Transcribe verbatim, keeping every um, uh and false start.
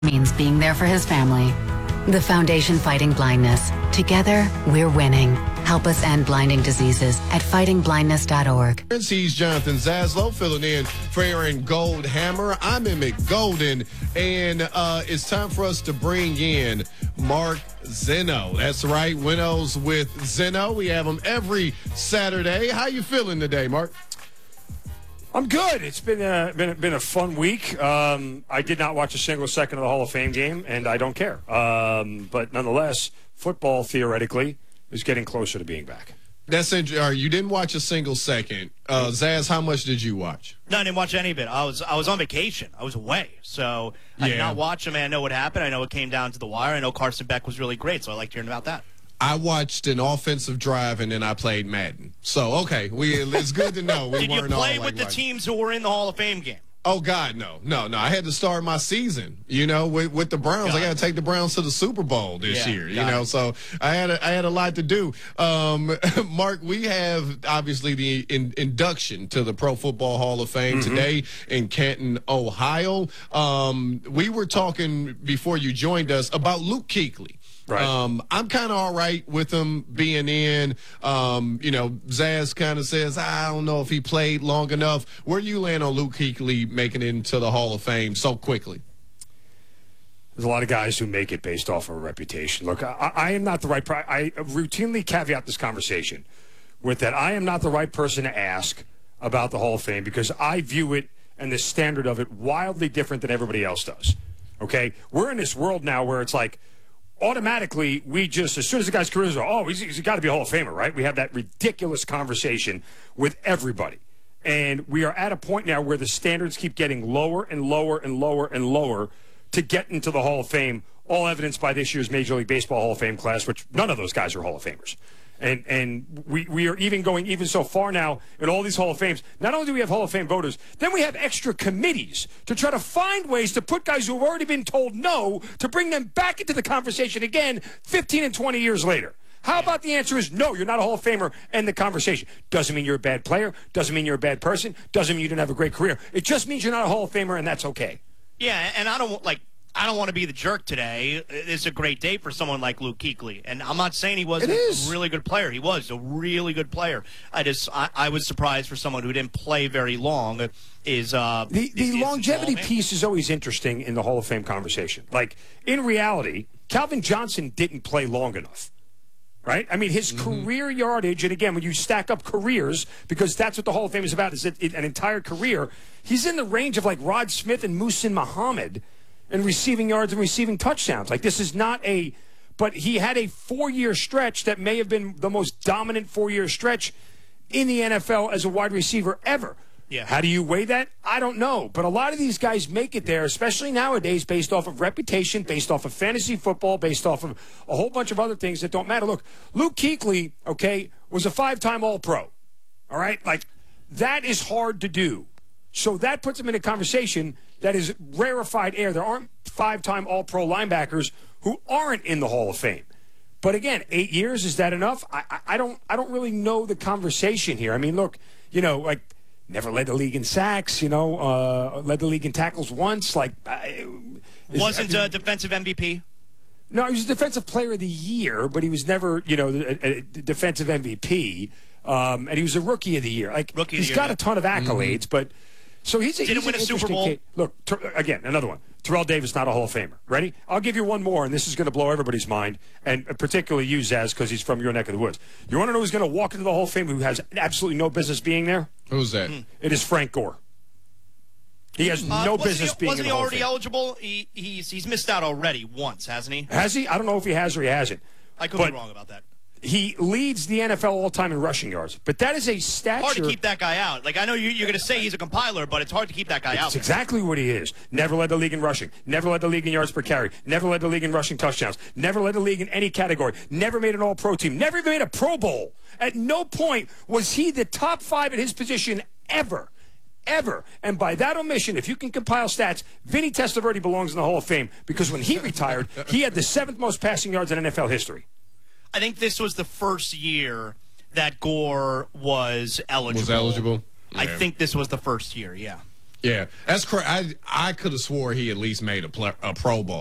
means being there for his family. The Foundation Fighting Blindness. Together, we're winning. Help us end blinding diseases at fighting blindness dot org. He's Jonathan Zaslow filling in for Aaron Goldhammer. I'm Emmett Golden, and uh, it's time for us to bring in Mark Zeno. That's right, Winnows with Zeno. We have him every Saturday. How you feeling today, Mark? I'm good. It's been a, been a, been a fun week. Um, I did not watch a single second of the Hall of Fame game, and I don't care. Um, but nonetheless, football theoretically is getting closer to being back. That's interesting. You didn't watch a single second. Uh, Zaz, how much did you watch? No, I didn't watch any of it. I was I was on vacation. I was away, so I yeah. did not watch them. I know what happened. I know it came down to the wire. I know Carson Beck was really great, so I liked hearing about that. I watched an offensive drive, and then I played Madden. So, okay, we it's good to know. We Did weren't you play all with like, the like, teams who were in the Hall of Fame game? Oh, God, no. No, no. I had to start my season, you know, with, with the Browns. Got I got to take the Browns to the Super Bowl this Yeah, year, you got know. it. So I had a, I had a lot to do. Um, Mark, we have, obviously, the in, induction to the Pro Football Hall of Fame Mm-hmm. today in Canton, Ohio. Um, we were talking before you joined us about Luke Kuechly. Right. Um, I'm kind of all right with him being in. Um, you know, Zaz kind of says, I don't know if he played long enough. Where do you land on Luke Kuechly making it into the Hall of Fame so quickly? There's a lot of guys who make it based off of a reputation. Look, I, I am not the right – I routinely caveat this conversation with that I am not the right person to ask about the Hall of Fame because I view it and the standard of it wildly different than everybody else does. Okay? We're in this world now where it's like – automatically, we just, as soon as the guy's career is over, oh, he's, he's got to be a Hall of Famer, right? We have that ridiculous conversation with everybody. And we are at a point now where the standards keep getting lower and lower and lower and lower to get into the Hall of Fame, all evidenced by this year's Major League Baseball Hall of Fame class, which none of those guys are Hall of Famers. And and we, we are even going even so far now in all these Hall of Fames. Not only do we have Hall of Fame voters, then we have extra committees to try to find ways to put guys who have already been told no to bring them back into the conversation again fifteen and twenty years later. How about the answer is no, you're not a Hall of Famer, end the conversation. Doesn't mean you're a bad player. Doesn't mean you're a bad person. Doesn't mean you didn't have a great career. It just means you're not a Hall of Famer, and that's okay. Yeah, and I don't like. I don't want to be the jerk today. It's a great day for someone like Luke Kuechly. And I'm not saying he wasn't a really good player. He was a really good player. I just I, I was surprised for someone who didn't play very long. Is uh, The, the is, is longevity the piece is always interesting in the Hall of Fame conversation. Like, in reality, Calvin Johnson didn't play long enough. Right? I mean, his mm-hmm. career yardage, and again, when you stack up careers, because that's what the Hall of Fame is about, is it, it, an entire career, he's in the range of like Rod Smith and Muhsin Muhammad and receiving yards and receiving touchdowns. Like, this is not a – but he had a four-year stretch that may have been the most dominant four-year stretch in the N F L as a wide receiver ever. Yeah. How do you weigh that? I don't know. But a lot of these guys make it there, especially nowadays, based off of reputation, based off of fantasy football, based off of a whole bunch of other things that don't matter. Look, Luke Kuechly, okay, was a five-time All-Pro. All right? Like, that is hard to do. So that puts him in a conversation that is rarefied air. There aren't five-time All-Pro linebackers who aren't in the Hall of Fame. But again, eight years, is that enough? I, I, I don't I don't really know the conversation here. I mean, look, you know, like, never led the league in sacks, you know, uh, led the league in tackles once. Like, I, wasn't a defensive M V P? No, he was a defensive player of the year, but he was never, you know, a, a defensive M V P. Um, and he was a rookie of the year. Like, rookie he's of the got year, a ton of accolades, mm-hmm. but so he's a, didn't he's win a an Super Bowl. Case. Look, ter- again, another one. Terrell Davis, not a Hall of Famer. Ready? I'll give you one more, and this is going to blow everybody's mind, and particularly you, Zaz, because he's from your neck of the woods. You want to know who's going to walk into the Hall of Fame who has absolutely no business being there? Who's that? Mm. It is Frank Gore. He has Uh, no wasn't business he, being wasn't in the he Hall of already Fame. eligible? He, he's he's missed out already once, hasn't he? Has he? I don't know if he has or he hasn't. I could but be wrong about that. He leads the N F L all-time in rushing yards. But that is a stature. Hard to keep that guy out. Like, I know you, you're going to say he's a compiler, but it's hard to keep that guy That's out. exactly what he is. Never led the league in rushing. Never led the league in yards per carry. Never led the league in rushing touchdowns. Never led the league in any category. Never made an all-pro team. Never even made a Pro Bowl. At no point was he the top five at his position ever. Ever. And by that omission, if you can compile stats, Vinny Testaverde belongs in the Hall of Fame because when he retired, he had the seventh most passing yards in N F L history. I think this was the first year that Gore was eligible. Was eligible? I Yeah. think this was the first year, yeah. Yeah, that's correct. I I could have swore he at least made a, pl- a Pro Bowl.